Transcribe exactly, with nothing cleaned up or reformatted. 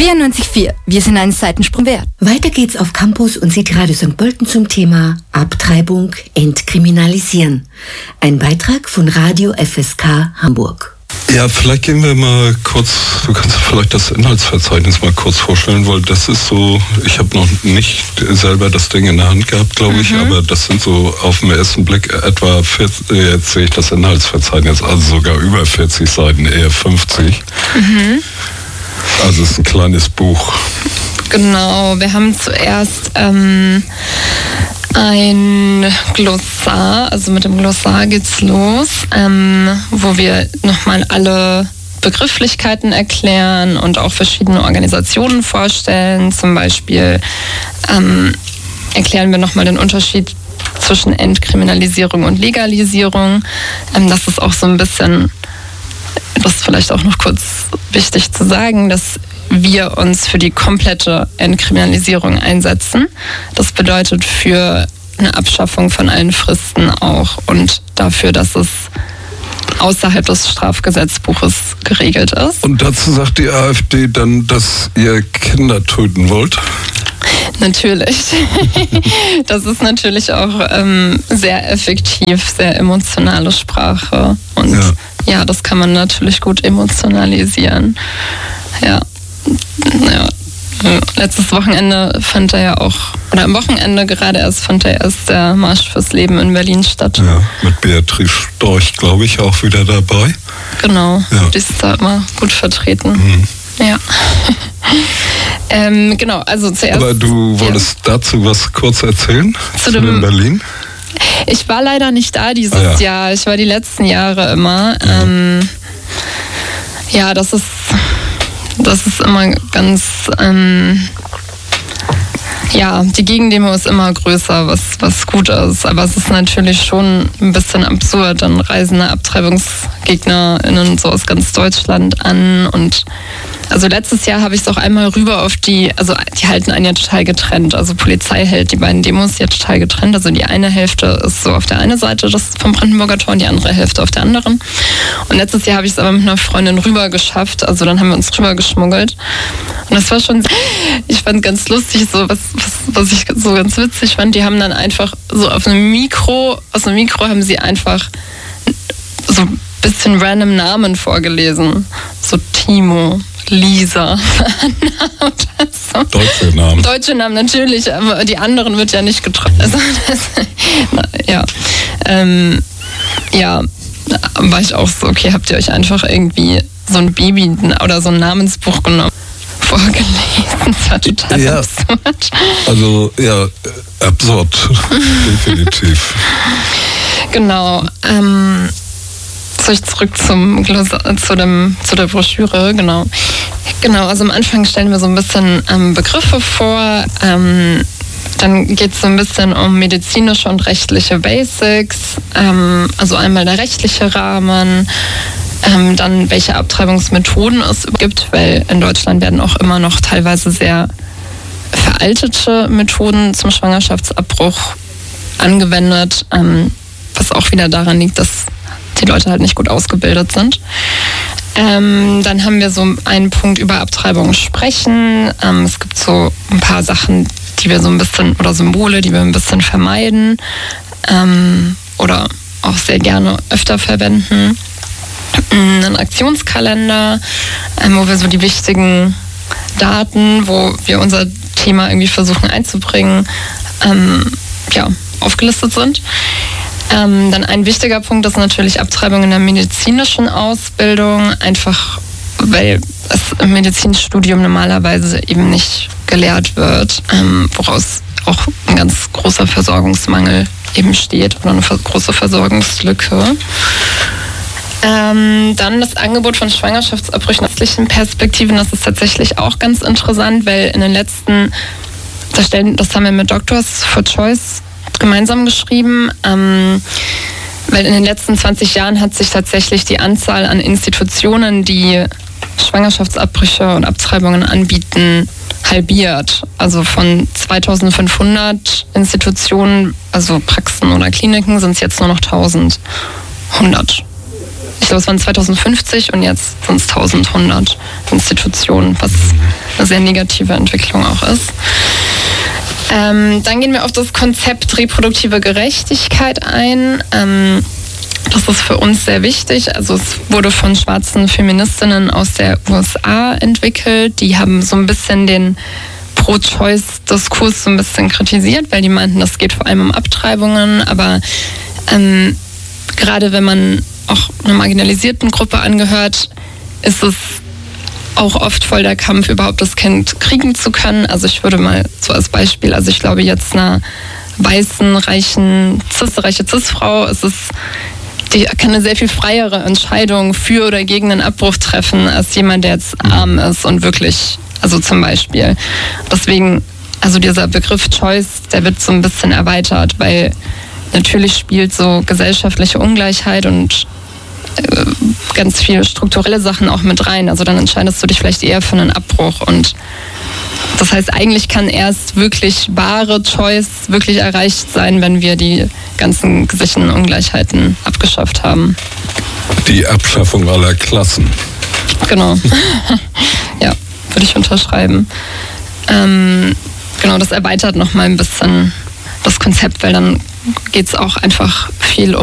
vierundneunzig Komma vier. Wir sind einen Seitensprung wert. Weiter geht's auf Campus und City Radio Sankt Pölten zum Thema Abtreibung entkriminalisieren. Ein Beitrag von Radio F S K Hamburg. Ja, vielleicht gehen wir mal kurz, du kannst vielleicht das Inhaltsverzeichnis mal kurz vorstellen, weil das ist so, ich habe noch nicht selber das Ding in der Hand gehabt, glaube ich, mhm. aber das sind so auf den ersten Blick etwa vierzig, jetzt sehe ich das Inhaltsverzeichnis, also sogar über vierzig Seiten, eher fünfzig. Mhm. Also es ist ein kleines Buch. Genau, wir haben zuerst ähm, ein Glossar, also mit dem Glossar geht's los, ähm, wo wir nochmal alle Begrifflichkeiten erklären und auch verschiedene Organisationen vorstellen. Zum Beispiel ähm, erklären wir nochmal den Unterschied zwischen Entkriminalisierung und Legalisierung. Ähm, das ist auch so ein bisschen, das ist vielleicht auch noch kurz wichtig zu sagen, dass wir uns für die komplette Entkriminalisierung einsetzen. Das bedeutet für eine Abschaffung von allen Fristen auch und dafür, dass es außerhalb des Strafgesetzbuches geregelt ist. Und dazu sagt die AfD dann, dass ihr Kinder töten wollt? Natürlich. Das ist natürlich auch ähm, sehr effektiv, sehr emotionale Sprache. Und ja. ja, das kann man natürlich gut emotionalisieren. Ja. Ja. Letztes Wochenende fand er ja auch, oder am Wochenende gerade erst fand er erst der Marsch fürs Leben in Berlin statt. Ja, mit Beatrice Storch, glaube ich, auch wieder dabei. Genau, ja. Die ist da immer gut vertreten. Mhm. Ja. ähm, genau, also zuerst... Aber du wolltest ja. dazu was kurz erzählen? Zu, zu dem Berlin? Ich war leider nicht da dieses ah, ja. Jahr. Ich war die letzten Jahre immer. Ja, ähm, ja das ist... Das ist immer ganz, ähm, ja, die Gegendemo ist immer größer, was, was gut ist. Aber es ist natürlich schon ein bisschen absurd. Dann reisen AbtreibungsgegnerInnen so aus ganz Deutschland an. Und also letztes Jahr habe ich es auch einmal rüber auf die, also die halten einen ja total getrennt. Also Polizei hält die beiden Demos ja total getrennt. Also die eine Hälfte ist so auf der einen Seite des, vom Brandenburger Tor und die andere Hälfte auf der anderen. Und letztes Jahr habe ich es aber mit einer Freundin rüber geschafft. Also dann haben wir uns rüber geschmuggelt. Und das war schon, ich fand ganz lustig, so was, was, was ich so ganz witzig fand. Die haben dann einfach so auf einem Mikro, aus einem Mikro haben sie einfach so ein bisschen random Namen vorgelesen. So Timo, Lisa, oder so. Deutsche Namen. Deutsche Namen, natürlich, aber die anderen wird ja nicht getroffen. Also das, na, ja. Ähm, ja, war ich auch so, okay, habt ihr euch einfach irgendwie so ein Baby oder so ein Namensbuch genommen, vorgelesen? Das war total ja, absurd. Also, ja, absurd, definitiv. Genau, ähm, soll ich zurück zum zu dem zu der Broschüre, genau. Genau, also am Anfang stellen wir so ein bisschen ähm, Begriffe vor, ähm, dann geht es so ein bisschen um medizinische und rechtliche Basics, ähm, also einmal der rechtliche Rahmen, ähm, dann welche Abtreibungsmethoden es gibt, weil in Deutschland werden auch immer noch teilweise sehr veraltete Methoden zum Schwangerschaftsabbruch angewendet, ähm, was auch wieder daran liegt, dass die Leute halt nicht gut ausgebildet sind. Ähm, dann haben wir so einen Punkt über Abtreibung sprechen. Ähm, es gibt so ein paar Sachen, die wir so ein bisschen, oder Symbole, die wir ein bisschen vermeiden ähm, oder auch sehr gerne öfter verwenden. Ein Aktionskalender, ähm, wo wir so die wichtigen Daten, wo wir unser Thema irgendwie versuchen einzubringen, ähm, ja, aufgelistet sind. Ähm, dann ein wichtiger Punkt ist natürlich Abtreibung in der medizinischen Ausbildung, einfach weil es im Medizinstudium normalerweise eben nicht gelehrt wird, ähm, woraus auch ein ganz großer Versorgungsmangel eben steht oder eine große Versorgungslücke. Ähm, dann das Angebot von Schwangerschaftsabbrüchen aus rechtlichen Perspektiven, das ist tatsächlich auch ganz interessant, weil in den letzten, das, stellen, das haben wir mit Doctors for Choice gemeinsam geschrieben, ähm, weil in den letzten zwanzig Jahren hat sich tatsächlich die Anzahl an Institutionen, die Schwangerschaftsabbrüche und Abtreibungen anbieten, halbiert. Also von zweitausendfünfhundert Institutionen, also Praxen oder Kliniken, sind es jetzt nur noch eintausendeinhundert. Ich glaube, es waren zweitausendfünfzig und jetzt sind es eintausendeinhundert Institutionen, was eine sehr negative Entwicklung auch ist. Ähm, dann gehen wir auf das Konzept reproduktive Gerechtigkeit ein. Ähm, das ist für uns sehr wichtig. Also es wurde von schwarzen Feministinnen aus der U S A entwickelt. Die haben so ein bisschen den Pro-Choice-Diskurs so ein bisschen kritisiert, weil die meinten, das geht vor allem um Abtreibungen. Aber ähm, gerade wenn man auch einer marginalisierten Gruppe angehört, ist es auch oft voll der Kampf, überhaupt das Kind kriegen zu können. Also ich würde mal so als Beispiel, also ich glaube jetzt einer weißen, reichen, cis, reiche Cis-Frau, ist es, die kann eine sehr viel freiere Entscheidung für oder gegen einen Abbruch treffen, als jemand, der jetzt arm ist und wirklich, also zum Beispiel. Deswegen, also dieser Begriff Choice, der wird so ein bisschen erweitert, weil natürlich spielt so gesellschaftliche Ungleichheit und ganz viele strukturelle Sachen auch mit rein. Also dann entscheidest du dich vielleicht eher für einen Abbruch. Und das heißt, eigentlich kann erst wirklich wahre Choice wirklich erreicht sein, wenn wir die ganzen gesicherten Ungleichheiten abgeschafft haben. Die Abschaffung aller Klassen. Genau. Ja, würde ich unterschreiben. Ähm, genau, das erweitert nochmal ein bisschen das Konzept, weil dann geht es auch einfach viel um